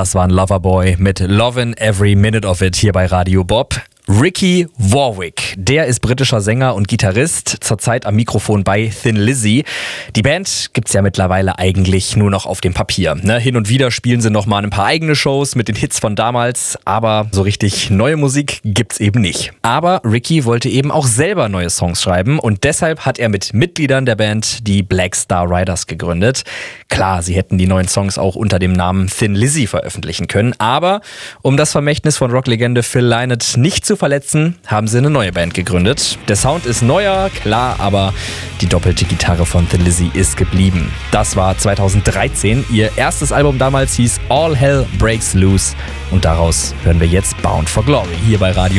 Das war ein Loverboy mit Lovin' Every Minute of It hier bei Radio Bob. Ricky Warwick, der ist britischer Sänger und Gitarrist, zurzeit am Mikrofon bei Thin Lizzy. Die Band gibt's ja mittlerweile eigentlich nur noch auf dem Papier. Hin und wieder spielen sie noch mal ein paar eigene Shows mit den Hits von damals, aber so richtig neue Musik gibt's eben nicht. Aber Ricky wollte eben auch selber neue Songs schreiben und deshalb hat er mit Mitgliedern der Band die Black Star Riders gegründet. Klar, sie hätten die neuen Songs auch unter dem Namen Thin Lizzy veröffentlichen können, aber um das Vermächtnis von Rocklegende Phil Lynott nicht zu verletzen, haben sie eine neue Band gegründet. Der Sound ist neuer, klar, aber die doppelte Gitarre von Thin Lizzy ist geblieben. Das war 2013. Ihr erstes Album damals hieß All Hell Breaks Loose und daraus hören wir jetzt Bound for Glory hier bei Radio